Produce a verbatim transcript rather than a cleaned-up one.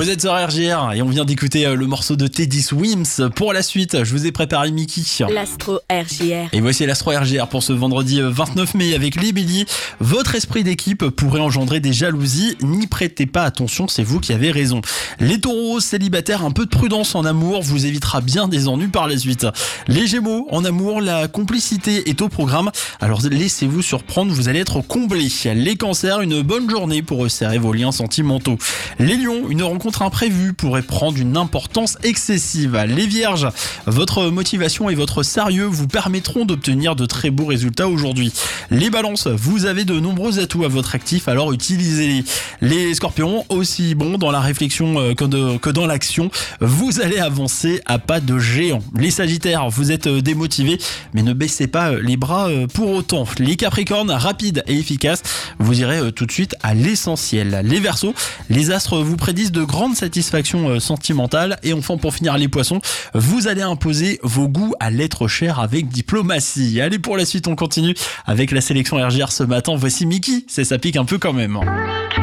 Vous êtes sur R G R et on vient d'écouter le morceau de Teddy Swims. Pour la suite, je vous ai préparé Mickey. L'Astro R G R. Et voici l'Astro R G R pour ce vendredi vingt-neuf mai avec les béliers. Votre esprit d'équipe pourrait engendrer des jalousies. N'y prêtez pas attention, c'est vous qui avez raison. Les taureaux célibataires, un peu de prudence en amour vous évitera bien des ennuis par la suite. Les gémeaux, en amour, la complicité est au programme. Alors laissez-vous surprendre, vous allez être comblés. Les cancers, une bonne journée pour resserrer vos liens sentimentaux. Les lions, une rencontre imprévue pourrait prendre une importance excessive. Les vierges, votre motivation et votre sérieux vous permettront d'obtenir de très beaux résultats aujourd'hui. Les balances, vous avez de nombreux atouts à votre actif, alors utilisez-les. Les scorpions, aussi bons dans la réflexion que, de, que dans l'action, vous allez avancer à pas de géant. Les sagittaires, vous êtes démotivés, mais ne baissez pas les bras pour autant. Les capricornes, rapides et efficaces, vous irez tout de suite à l'essentiel. Les verseaux, les astres vous prédisent de grandes satisfactions sentimentales. Et enfin, pour finir, les poissons, vous allez imposer vos goûts à l'être cher avec diplomatie. Allez, pour la suite, on continue avec la sélection R G R ce matin. Voici Mickey, c'est ça pique un peu quand même.